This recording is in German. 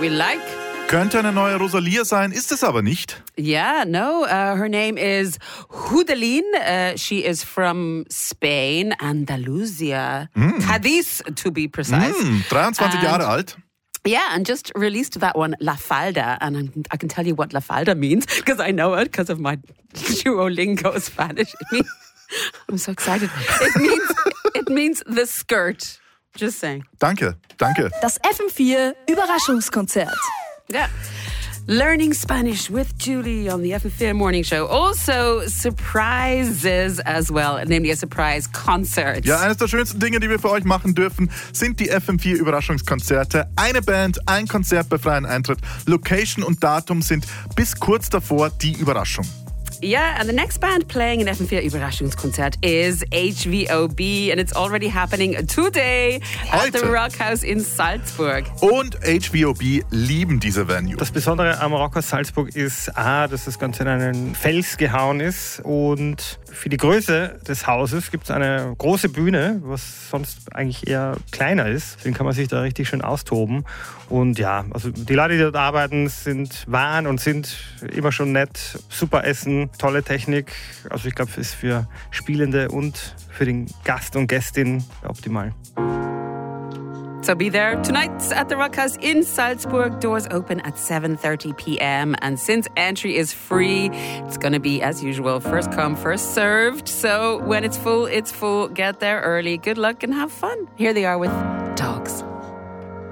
we like. Könnte eine neue Rosalia sein, ist es aber nicht. Yeah, no. Her name is Houdelin. She is from Spain, Andalusia. Cadiz, to be precise. 23 Jahre alt. Yeah, and just released that one, La Falda. And I can tell you what La Falda means because I know it because of my Duolingo Spanish. I'm so excited. It means the skirt. Just saying. Danke. Das FM4 Überraschungskonzert. Yeah. Learning Spanish with Julie on the FM4 Morning Show. Also surprises as well, namely a surprise concert. Ja, eines der schönsten Dinge, die wir für euch machen dürfen, sind die FM4 Überraschungskonzerte. Eine Band, ein Konzert bei freiem Eintritt. Location und Datum sind bis kurz davor die Überraschung. Yeah, and the next band playing an FM4 Überraschungskonzert is HVOB, and it's already happening today at the Rockhaus in Salzburg. Und HVOB lieben diese Venue. Das Besondere am Rockhaus Salzburg ist, dass das Ganze in einen Fels gehauen ist, und für die Größe des Hauses gibt es eine große Bühne, was sonst eigentlich eher kleiner ist. Deswegen kann man sich da richtig schön austoben. Und ja, also die Leute, die dort arbeiten, waren und sind immer schon nett. Super Essen, tolle Technik. Also ich glaube, es ist für Spielende und für den Gast und Gästin optimal. So be there tonight at the Rockhaus in Salzburg. Doors open at 7:30 p.m. And since entry is free, it's going to be, as usual, first come, first served. So when it's full, it's full. Get there early. Good luck and have fun. Here they are with Dogs.